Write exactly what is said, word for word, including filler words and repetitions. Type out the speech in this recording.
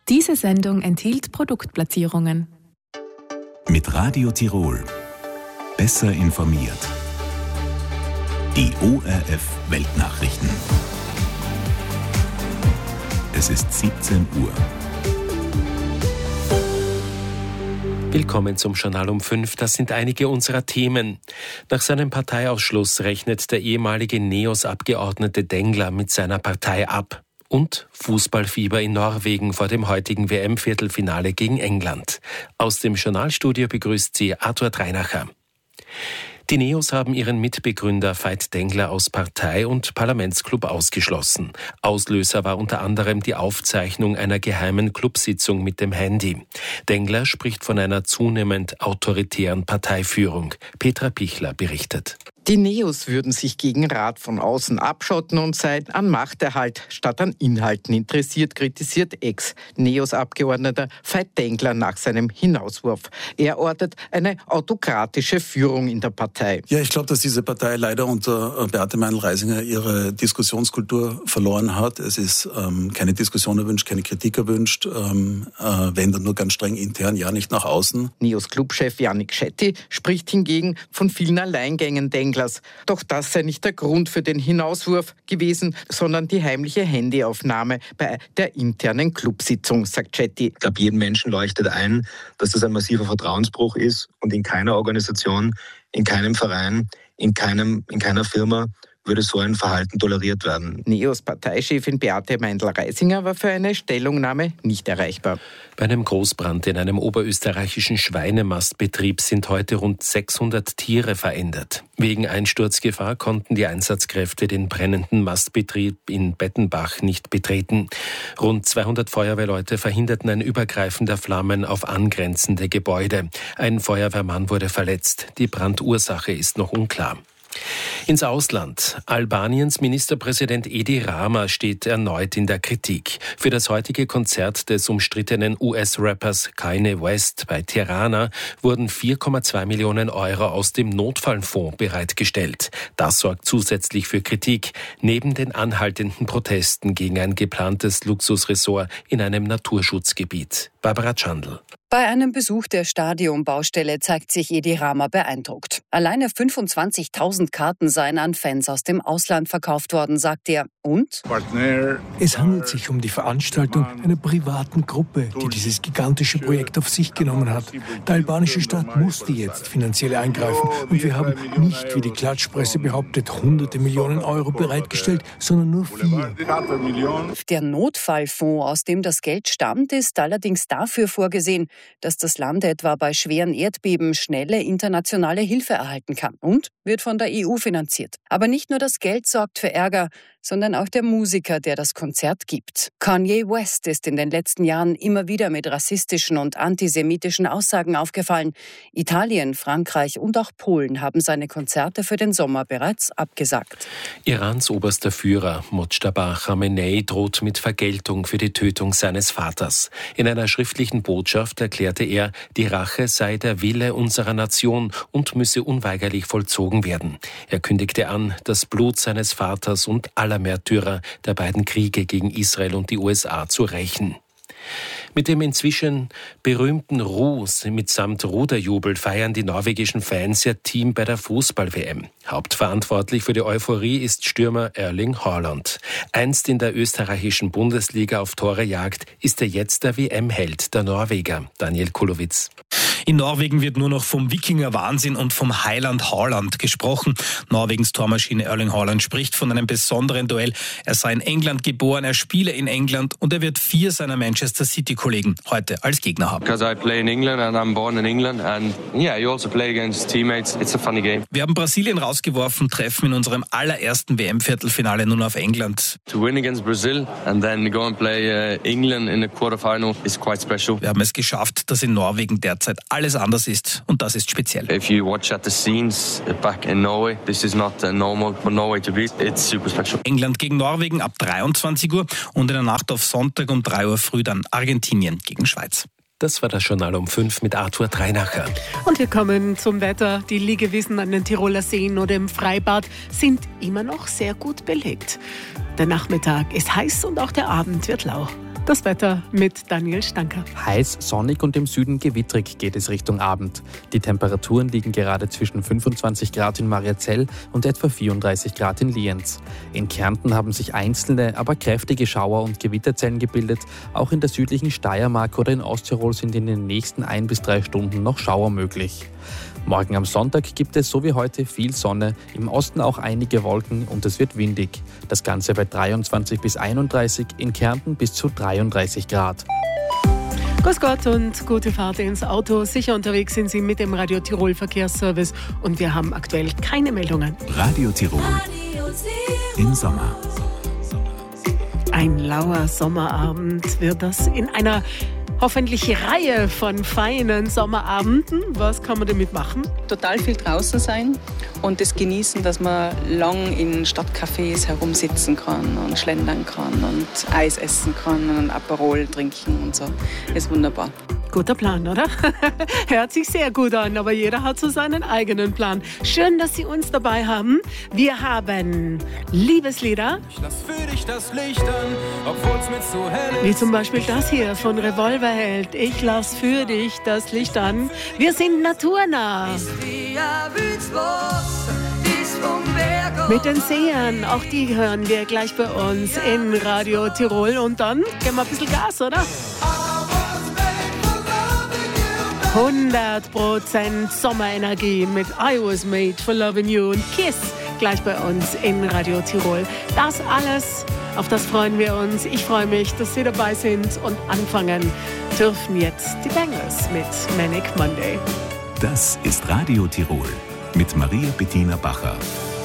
Diese Sendung enthielt Produktplatzierungen. Mit Radio Tirol. Besser informiert. Die O R F Weltnachrichten. Es ist siebzehn Uhr. Willkommen zum Journal um fünf. Das sind einige unserer Themen. Nach seinem Parteiausschluss rechnet der ehemalige NEOS-Abgeordnete Dengler mit seiner Partei ab. Und Fußballfieber in Norwegen vor dem heutigen W M-Viertelfinale gegen England. Aus dem Journalstudio begrüßt sie Arthur Dreinacher. Die NEOS haben ihren Mitbegründer Veit Dengler aus Partei und Parlamentsclub ausgeschlossen. Auslöser war unter anderem die Aufzeichnung einer geheimen Clubsitzung mit dem Handy. Dengler spricht von einer zunehmend autoritären Parteiführung. Petra Pichler berichtet. Die NEOS würden sich gegen Rat von außen abschotten und seien an Machterhalt statt an Inhalten interessiert, kritisiert Ex-NEOS-Abgeordneter Veit Dengler nach seinem Hinauswurf. Er ortet eine autokratische Führung in der Partei. Ja, ich glaube, dass diese Partei leider unter Beate Meindl-Reisinger ihre Diskussionskultur verloren hat. Es ist ähm, keine Diskussion erwünscht, keine Kritik erwünscht, ähm, äh, wenn dann nur ganz streng intern, ja nicht nach außen. NEOS-Clubchef Yannick Shetty spricht hingegen von vielen Alleingängen Denglers. Doch das sei nicht der Grund für den Hinauswurf gewesen, sondern die heimliche Handyaufnahme bei der internen Clubsitzung, sagt Shetty. Ich glaube, jedem Menschen leuchtet ein, dass das ein massiver Vertrauensbruch ist und in keiner Organisation, in keinem Verein, in, keinem, in keiner Firma würde so ein Verhalten toleriert werden. NEOS-Parteichefin Beate Meindl-Reisinger war für eine Stellungnahme nicht erreichbar. Bei einem Großbrand in einem oberösterreichischen Schweinemastbetrieb sind heute rund sechshundert Tiere verendet. Wegen Einsturzgefahr konnten die Einsatzkräfte den brennenden Mastbetrieb in Bettenbach nicht betreten. Rund zweihundert Feuerwehrleute verhinderten ein Übergreifen der Flammen auf angrenzende Gebäude. Ein Feuerwehrmann wurde verletzt. Die Brandursache ist noch unklar. Ins Ausland. Albaniens Ministerpräsident Edi Rama steht erneut in der Kritik. Für das heutige Konzert des umstrittenen U S-Rappers Kanye West bei Tirana wurden vier Komma zwei Millionen Euro aus dem Notfallfonds bereitgestellt. Das sorgt zusätzlich für Kritik, neben den anhaltenden Protesten gegen ein geplantes Luxusresort in einem Naturschutzgebiet. Barbara Chandl. Bei einem Besuch der Stadionbaustelle zeigt sich Edi Rama beeindruckt. Alleine fünfundzwanzigtausend Karten seien an Fans aus dem Ausland verkauft worden, sagt er. Und? Es handelt sich um die Veranstaltung einer privaten Gruppe, die dieses gigantische Projekt auf sich genommen hat. Der albanische Staat musste jetzt finanziell eingreifen und wir haben nicht, wie die Klatschpresse behauptet, hunderte Millionen Euro bereitgestellt, sondern nur vier. Der Notfallfonds, aus dem das Geld stammt, ist allerdings dafür vorgesehen, dass das Land etwa bei schweren Erdbeben schnelle internationale Hilfe erhalten kann und wird von der E U finanziert. Aber nicht nur das Geld sorgt für Ärger, sondern auch der Musiker, der das Konzert gibt. Kanye West ist in den letzten Jahren immer wieder mit rassistischen und antisemitischen Aussagen aufgefallen. Italien, Frankreich und auch Polen haben seine Konzerte für den Sommer bereits abgesagt. Irans oberster Führer Mojtaba Khamenei droht mit Vergeltung für die Tötung seines Vaters. In einer schriftlichen Botschaft erklärte er, die Rache sei der Wille unserer Nation und müsse unweigerlich vollzogen werden. Er kündigte an, das Blut seines Vaters und aller Märtyrer der beiden Kriege gegen Israel und die U S A zu rächen. Mit dem inzwischen berühmten Rus mitsamt Ruderjubel feiern die norwegischen Fans ihr Team bei der Fußball-W M. Hauptverantwortlich für die Euphorie ist Stürmer Erling Haaland. Einst in der österreichischen Bundesliga auf Torejagd ist er jetzt der W M-Held der Norweger. Daniel Kulowitz. In Norwegen wird nur noch vom Wikinger-Wahnsinn und vom Heiland Haaland gesprochen. Norwegens Tormaschine Erling Haaland spricht von einem besonderen Duell. Er sei in England geboren, er spiele in England und er wird vier seiner Manchester City-Kollegen heute als Gegner haben. Because I play in England and I'm born in England and yeah, you also play against teammates. It's a funny game. Wir haben Brasilien rausgeworfen, treffen in unserem allerersten W M-Viertelfinale nun auf England. To win against Brazil and then go and play uh, England in the quarterfinal is quite special. Wir haben es geschafft, dass in Norwegen derzeit alles anders ist und das ist speziell. If you watch at the scenes back in Norway, this is not a normal for Norway to be. It's super special. England gegen Norwegen ab dreiundzwanzig Uhr und in der Nacht auf Sonntag um drei Uhr früh dann Argentinien gegen Schweiz. Das war das Journal um fünf mit Arthur Dreinacher. Und wir kommen zum Wetter. Die Liegewiesen an den Tiroler Seen oder im Freibad sind immer noch sehr gut belegt. Der Nachmittag ist heiß und auch der Abend wird lau. Das Wetter mit Daniel Stanker. Heiß, sonnig und im Süden gewittrig geht es Richtung Abend. Die Temperaturen liegen gerade zwischen fünfundzwanzig Grad in Mariazell und etwa vierunddreißig Grad in Lienz. In Kärnten haben sich einzelne, aber kräftige Schauer- und Gewitterzellen gebildet. Auch in der südlichen Steiermark oder in Osttirol sind in den nächsten ein bis drei Stunden noch Schauer möglich. Morgen am Sonntag gibt es so wie heute viel Sonne, im Osten auch einige Wolken und es wird windig. Das Ganze bei dreiundzwanzig bis einunddreißig, in Kärnten bis zu dreiunddreißig Grad. Grüß Gott und gute Fahrt ins Auto. Sicher unterwegs sind Sie mit dem Radio Tirol Verkehrsservice und wir haben aktuell keine Meldungen. Radio Tirol im Sommer. Ein lauer Sommerabend wird das in einer hoffentlich Reihe von feinen Sommerabenden. Was kann man damit machen? Total viel draußen sein und das genießen, dass man lang in Stadtcafés herumsitzen kann und schlendern kann und Eis essen kann und Aperol trinken und so. Das ist wunderbar. Guter Plan, oder? Hört sich sehr gut an, aber jeder hat so seinen eigenen Plan. Schön, dass Sie uns dabei haben. Wir haben Liebeslieder. Ich lass für dich das Licht an, obwohl's mit so hell ist. Wie zum Beispiel das hier von Revolverheld. Ich lass für dich das Licht an. Wir sind naturnah. Mit den Sehern, auch die hören wir gleich bei uns in Radio Tirol. Und dann geben wir ein bisschen Gas, oder? hundert Prozent Sommerenergie mit I Was Made for Loving You und Kiss gleich bei uns in Radio Tirol. Das alles, auf das freuen wir uns. Ich freue mich, dass Sie dabei sind und anfangen dürfen jetzt die Bangles mit Manic Monday. Das ist Radio Tirol mit Maria Bettina Bacher.